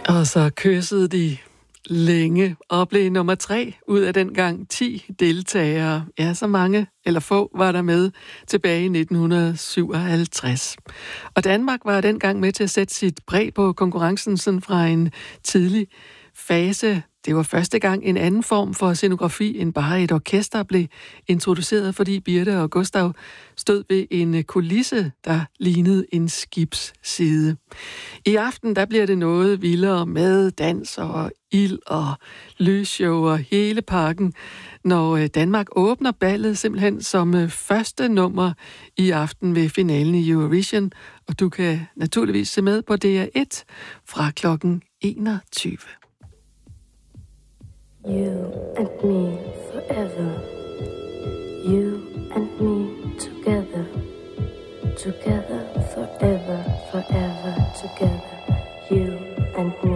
Og så kyssede de længe og blev nummer 3 ud af dengang 10 deltagere. Ja, så mange eller få var der med tilbage i 1957. Og Danmark var dengang med til at sætte sit præg på konkurrencen sådan fra en tidlig fase. Det var første gang en anden form for scenografi end bare et orkester blev introduceret, fordi Birte og Gustav stod ved en kulisse, der lignede en skibsside. I aften der bliver det noget vildere med dans og ild og lysshow og hele pakken, når Danmark åbner ballet simpelthen som første nummer i aften ved finalen i Eurovision. Og du kan naturligvis se med på DR1 fra klokken 21. You and me forever. You and me together. Together forever, forever together. You and me.